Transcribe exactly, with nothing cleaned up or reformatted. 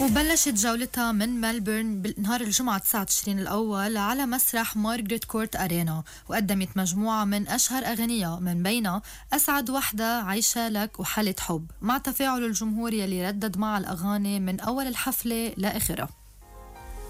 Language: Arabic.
وبلشت جولتها من ملبورن بنهار الجمعة تسعة تشرين الأول على مسرح مارغريت كورت أرينا، وقدمت مجموعة من أشهر أغنية من بينها أسعد وحدة عايشة لك وحالة حب، مع تفاعل الجمهور يلي ردد مع الأغاني من أول الحفلة لآخرها.